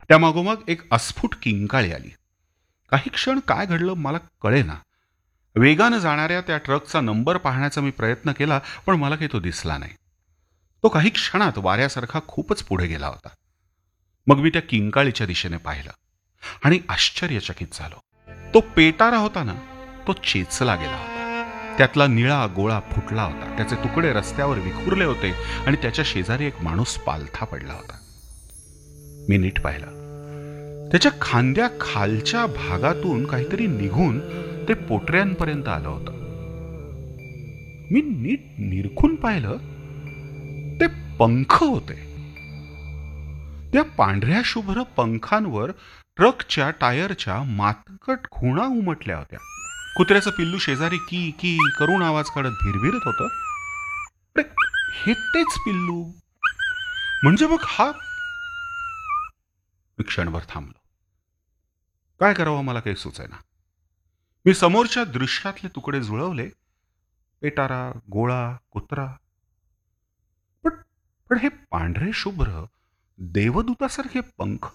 त्यामागोमाग एक अस्फुट किंकाळी आली. काही क्षण काय घडलं मला कळेना. वेगानं जाणाऱ्या त्या ट्रकचा नंबर पाहण्याचा मी प्रयत्न केला, पण मला काही तो दिसला नाही. तो काही क्षणात वाऱ्यासारखा खूपच पुढे गेला होता. मग मी त्या किंकाळीच्या दिशेने पाहिलं आणि आश्चर्यचकित झालो. तो पेटारा होता ना, तो चेचला गेला होता. त्यातला निळा गोळा फुटला होता. त्याचे तुकडे रस्त्यावर विखुरले होते आणि त्याच्या शेजारी एक माणूस पालथा पडला होता. मी नीट पाहिलं. त्याच्या खांद्या खालच्या भागातून काहीतरी निघून ते पोटऱ्यांपर्यंत आलं होतं. मी नीट निरखून पाहिलं. ते पंख होते. त्या पांढऱ्या शुभ्र पंखांवर ट्रकच्या टायरच्या मातकट खुणा उमटल्या होत्या. कुत्र्याचं पिल्लू शेजारी की की करून आवाज काढत भिरभिरत होतं. अरे, हे तेच पिल्लू म्हणजे मग हा. मी क्षणभर थांबलो. काय करावं मला काही सुचेना. मी समोरच्या दृश्यातले तुकडे जुळवले. पेटारा, गोळा, कुत्रा. पण पण हे पांढरे शुभ्र देवदूतासारखे पंख.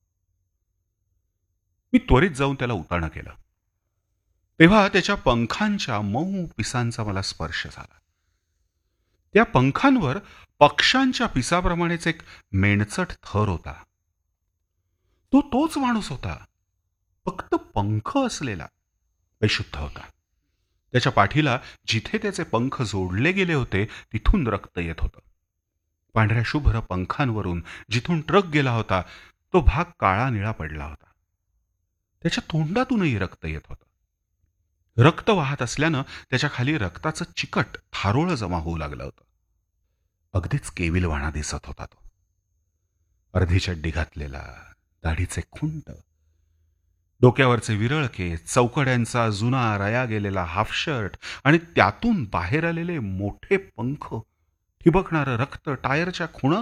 मी त्वरित जाऊन त्याला उताणं केलं. तेव्हा त्याच्या पंखांच्या मऊ पिसांचा मला स्पर्श झाला. त्या पंखांवर पक्ष्यांच्या पिसाप्रमाणेच एक मेणचट थर होता. तो तोच माणूस होता, फक्त पंख असलेला. बेशुद्ध होता. त्याच्या पाठीला जिथे त्याचे पंख जोडले गेले होते तिथून रक्त येत होतं. पांढऱ्या शुभ्र पंखांवरून जिथून ट्रक गेला होता तो भाग काळा निळा पडला होता. त्याच्या तोंडातूनही रक्त येत होतं. रक्त वाहत असल्यानं त्याच्या खाली रक्ताचं चिकट थारोळं जमा होऊ लागलं होतं. अगदीच केविलवाणा दिसत होता तो. अर्धी चड्डी घातलेला, दाढीचे खुंट, डोक्यावरचे विरळ केस, चौकड्यांचा जुना रया गेलेला हाफ शर्ट आणि त्यातून बाहेर आलेले मोठे पंख, ठिबकणारं रक्त, टायरच्या खुणा.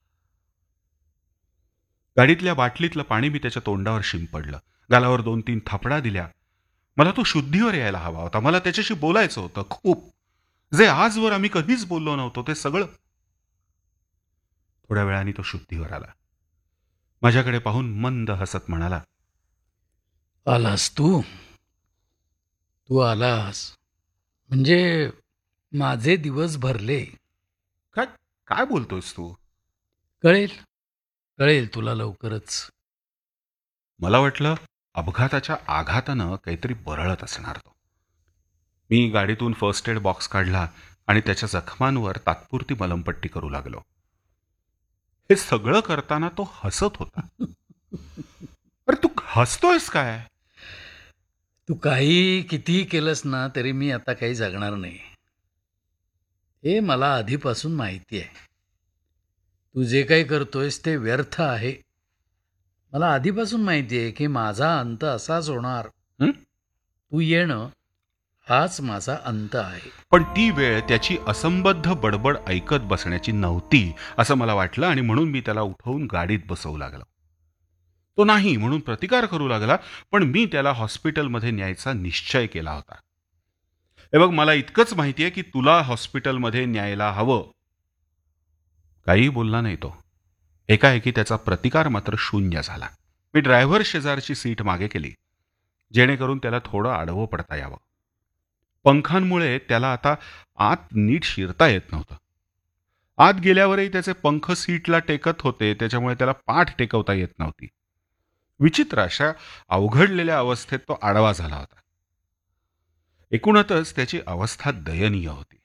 गाडीतल्या बाटलीतलं पाणी मी त्याच्या तोंडावर शिंपडलं. गालावर 2-3 थापडा दिल्या. मला तो शुद्धीवर यायला हवा होता. मला त्याच्याशी बोलायचं होतं खूप. जे आजवर आम्ही कधीच बोललो नव्हतो ते सगळं. थोड्या वेळाने तो शुद्धीवर आला. माझ्याकडे पाहून मंद हसत म्हणाला, आलास तू. तू आलास म्हणजे माझे दिवस भरले. काय काय बोलतोयस तू? कळेल कळेल तुला लवकरच. मला वाटलं अपघाताच्या आघातानं काहीतरी बरळत असणार तो. मी गाडीतून फर्स्ट एड बॉक्स काढला आणि त्याच्या जखमांवर तात्पुरती मलमपट्टी करू लागलो. हे सगळं करताना तो हसत होता. अरे तू हसतोयस काय? तू काही कितीही केलंस ना तरी मी आता काही जगणार नाही, हे मला आधीपासून माहिती आहे. तू जे काही करतोयस ते व्यर्थ आहे. मला आधीपासून माहिती आहे की माझा अंत असाच होणार. हं? तू येणं हाच माझा अंत आहे. पण ती वेळ त्याची असंबद्ध बडबड ऐकत बसण्याची नव्हती असं मला वाटलं आणि म्हणून मी त्याला उठवून गाडीत बसवू लागलो. तो नाही म्हणून प्रतिकार करू लागला, पण मी त्याला हॉस्पिटलमध्ये न्यायचा निश्चय केला होता. हे बघ, मला इतकंच माहिती आहे की तुला हॉस्पिटलमध्ये न्यायला हवं. काही बोलला नाही तो. एकाएकी त्याचा प्रतिकार मात्र शून्य झाला. मी ड्रायव्हर शेजारची सीट मागे केली जेणेकरून त्याला थोडं आडवं पडता यावं. पंखांमुळे त्याला आता आत नीट शिरता येत नव्हतं. आत गेल्यावरही त्याचे पंख सीटला टेकत होते, त्याच्यामुळे त्याला पाठ टेकवता येत नव्हती. विचित्र अशा अवघडलेल्या अवस्थेत तो आडवा झाला होता. एकूणच त्याची अवस्था दयनीय होती.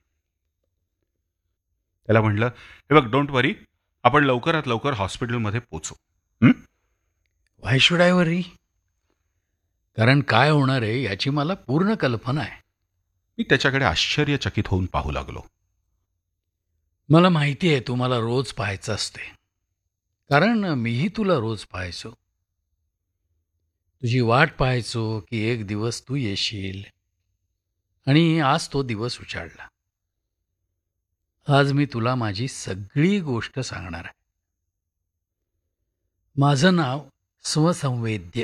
त्याला म्हटलं, हे बघ, डोंट वरी, आपण लवकरात लवकर हॉस्पिटलमध्ये पोचू. व्हाय शुड आय वरी? कारण काय होणार आहे याची मला पूर्ण कल्पना आहे. मी त्याच्याकडे आश्चर्यचकित होऊन पाहू लागलो. मला माहिती आहे तू मला रोज पाहायचं असते, कारण मीही तुला रोज पाहायचो. तुझी वाट पाहायचो की एक दिवस तू येशील, आणि आज तो दिवस उजाडला. आज मी तुला माझी सगळी गोष्ट सांगणार आहे. माझं नाव स्वसंवेद्य.